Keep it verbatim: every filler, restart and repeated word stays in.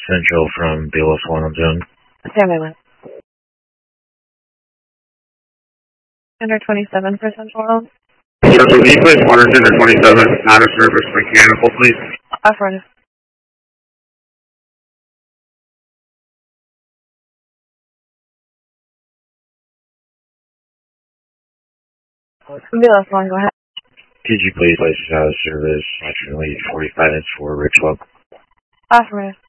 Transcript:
Central from Belos one on zone. Stand by one. Center twenty-seven for Central. Central, can you place water center twenty-seven out of service mechanical, please? Affirmative. Belos one, go ahead. Could you please place us out of service approximately forty-five minutes for Rich Club? Affirmative.